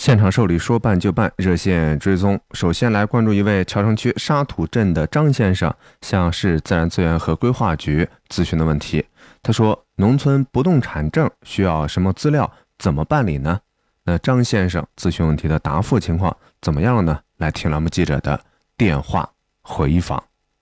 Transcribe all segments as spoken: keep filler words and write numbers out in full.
现场受理说办就办，热线追踪。首先来关注一位桥城区沙土镇的张先生向市自然资源和规划局咨询的问题。他说，农村不动产证需要什么资料，怎么办理呢？那张先生咨询问题的答复情况怎么样了呢？来听栏目记者的电话回访。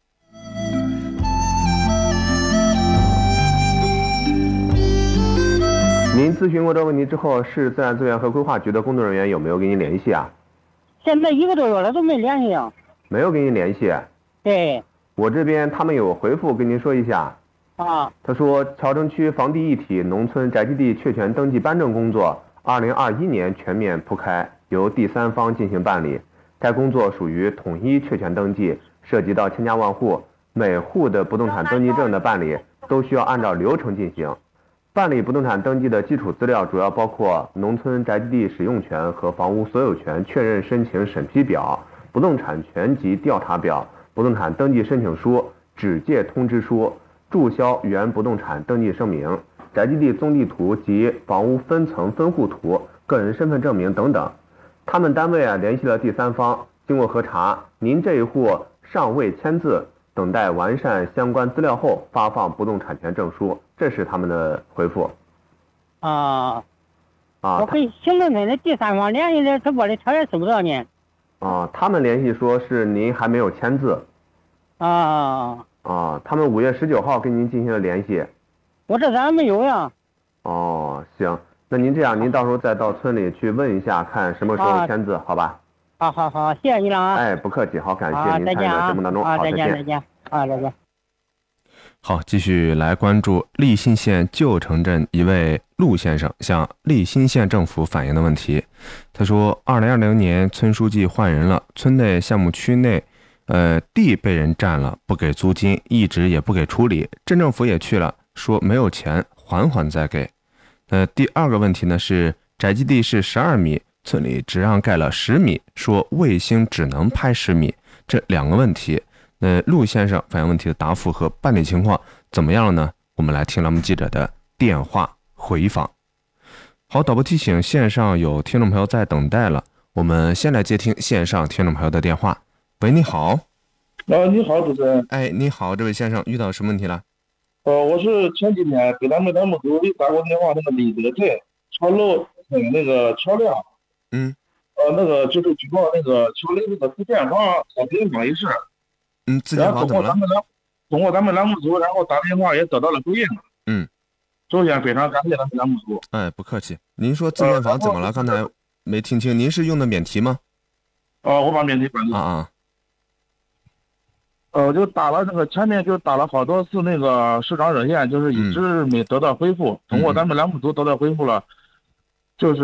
您咨询过这个问题之后，市自然资源和规划局的工作人员有没有跟您联系啊？ 现在一个多月了都没联系啊。 没有跟您联系？ 对。 我这边他们有回复跟您说一下。 啊。 他说，桥城区房地一体农村宅基地确权登记颁证工作，二零二一年全面铺开，由第三方进行办理。该工作属于统一确权登记，涉及到千家万户，每户的不动产登记证的办理都需要按照流程进行。办理不动产登记的基础资料主要包括农村宅基地使用权和房屋所有权确认申请审批表、不动产权及调查表、不动产登记申请书、指界通知书、注销原不动产登记声明、宅基地综地图及房屋分层分户图、个人身份证明等等。他们单位啊联系了第三方，经过核查，您这一户尚未签字，等待完善相关资料后发放不动产权证书，这是他们的回复。 啊啊， 我跟行政村的第三方联系的，这我的条件收不到呢。 啊，他们联系说是您还没有签字。 啊啊，他们五月十九号跟您进行了联系。 我这咋没有呀？ 哦，行，那您这样，您到时候再到村里去问一下，看什么时候签字，好吧？ 好好好，谢谢你了啊！ 哎，不客气，好，感谢您参与到节目当中， 好， 再见，再见，啊，再见。 好，继续来关注利辛县旧城镇一位陆先生向利辛县政府反映的问题。他说，二零二零年村书记换人了，村内项目区内，呃，地被人占了，不给租金，一直也不给处理，镇政府也去了，说没有钱，缓缓再给。呃，第二个问题呢是宅基地是十二米。村里只让盖了十米，说卫星只能拍十米，这两个问题，那陆先生反映问题的答复和办理情况怎么样了呢？我们来听栏目记者的电话回访。好，导播提醒，线上有听众朋友在等待了，我们先来接听线上听众朋友的电话。喂，你好。 啊，你好，主持人。 哎，你好，这位先生遇到什么问题了？ 呃，我是前几天给咱们栏目组打过电话，那个李德镇桥楼嗯那个桥梁。 嗯， 呃，那个就是举报那个桥林那个自建房草坪房一事。 嗯，自建房怎么了？ 然后通过咱们栏，通过咱们栏目组，然后打电话也得到了回应。 嗯， 首先非常感谢咱们栏目组。 哎，不客气。您说自建房怎么了？呃、刚才没听清，您是用的免提吗？ 哦、呃，我把免提关了。 啊啊。 呃，就打了那个前面就打了好多次那个市长热线，就是一直没得到回复。嗯、通过咱们栏目组得到回复了，就是。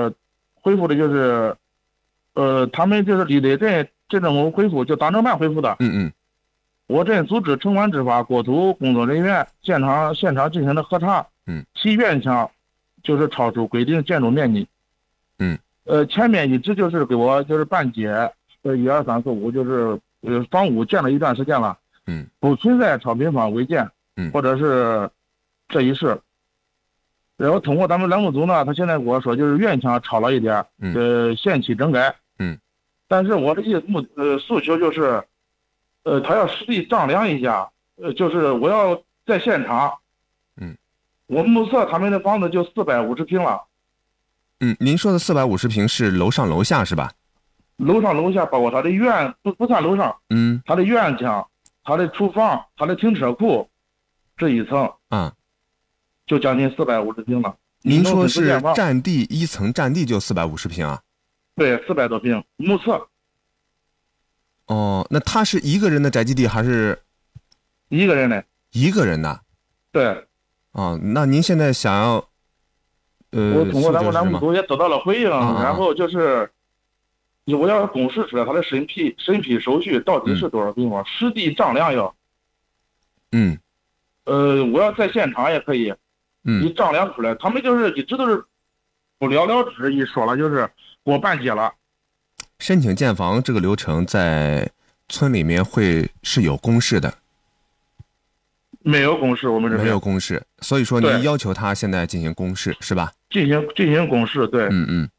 回复的就是，呃，他们就是李德镇镇政府回复，就党政办回复的。 嗯嗯。 我镇组织城管执法国土工作人员现场现场进行的核查。 嗯。 其院墙就是超出规定建筑面积。 嗯。 呃，前面一直就是给我就是办结，呃，一二三四五就是呃房屋建了一段时间了。 嗯。 不存在超平房违建。 嗯。 或者是这一事。然后通过咱们栏目组呢，他现在跟我说就是院墙超了一点， 嗯、 呃，限期整改。 嗯， 但是我的意目呃诉求就是，呃，他要实地丈量一下，呃，就是我要在现场。 嗯， 我目测他们的房子就四百五十平了。 嗯，您说的四百五十平是楼上楼下是吧？ 楼上楼下包括他的院不不算楼上， 嗯， 他的院墙、他的厨房、他的停车库，这一层。 啊。 就将近四百五十平了。 您说是占地一层占地就四百五十平啊？ 对，四百多平，目测。 哦，那他是一个人的宅基地还是？ 一个人的。 一个人的。 对。 哦，那您现在想要，呃， 我通过咱们栏目组也得到了回应， 啊、 然后就是，我要公示出来他的审批审批手续到底是多少平方，嗯、实地丈量要。 嗯。 呃，我要在现场也可以。 嗯， 一丈量出来，他们就是一直都是不了了之，一说了就是给我办结了。 申请建房这个流程在村里面会是有公示的？ 没有公示，我们这没有公示，所以说您要求他现在进行公示是吧？ 进行进行公示，对。 嗯嗯，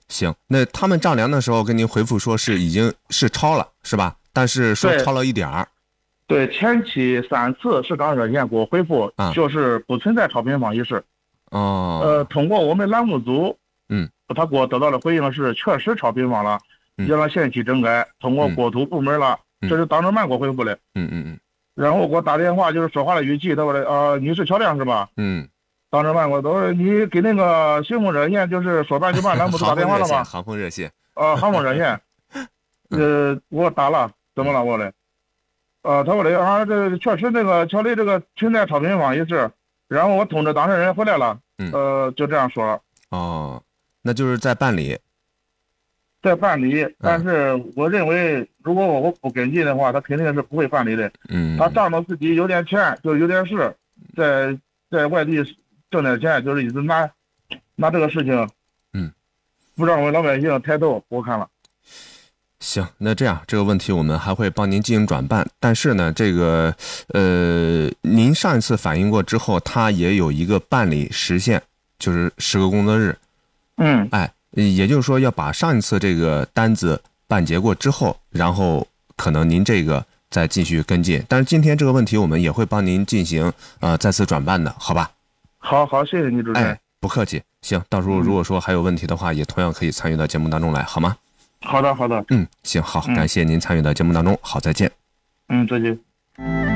行，那他们丈量的时候跟您回复说是已经是超了，是吧？但是说超了一点儿。 对，前期三次市长热线给我回复， 啊、 就是不存在超频房一事。 哦。 呃，通过我们栏目组， 嗯， 他给我得到的回应是确实超频房了， 嗯、 让限期整改，通过国土部门了， 嗯、 这是党政办给我回复的。 嗯嗯嗯。 然后给我打电话，就是说话的语气，他说的啊、呃，你是乔亮是吧？ 嗯。 党政办我都是你给那个新丰热线，就是说办就办栏目组打电话了吗？ 航空热线。 啊、呃，航空热线。呃，我打了，怎么了我的？呃，他说的啊，这确实那个乔丽这个存在超频房一事，然后我通知当事人回来了， 嗯、 呃，就这样说了。 哦，那就是在办理。 在办理，但是我认为，如果我不跟进的话，他肯定是不会办理的。 嗯， 他仗着自己有点钱，就有点事，在在外地挣点钱，就是一直拿拿这个事情， 嗯， 不让我们老百姓抬头。我看了。 行，那这样这个问题我们还会帮您进行转办，但是呢，这个呃，您上一次反映过之后，它也有一个办理时限，就是十个工作日。 嗯， 哎。也就是说，要把上一次这个单子办结过之后，然后可能您这个再继续跟进。但是今天这个问题，我们也会帮您进行呃再次转办的，好吧？ 好好，谢谢你主持人。 哎，不客气。行，到时候如果说还有问题的话，嗯、也同样可以参与到节目当中来，好吗？ 好的，好的。 嗯，行，好，感谢您参与到节目当中，好，再见。 嗯，再见。